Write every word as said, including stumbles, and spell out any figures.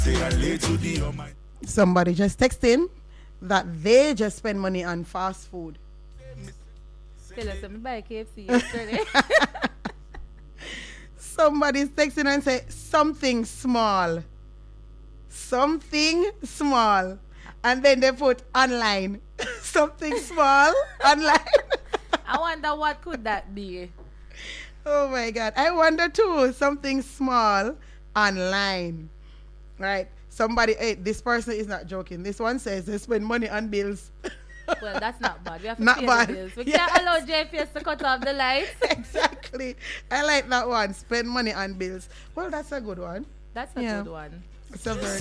Somebody just texting that they just spend money on fast food. Tell us something about K F C yesterday. Somebody's texting and say something small. Something small. And then they put online. Something small online. I wonder what could that be. Oh my God. I wonder too. Something small online. Right. Somebody, hey, this person is not joking. This one says they spend money on bills. Well, that's not bad. We have to Not pay bad. the bills. We Yes. can't allow J P S to cut off the lights. Exactly. I like that one. Spend money on bills. Well, that's a good one. That's a Yeah. good one. It's a very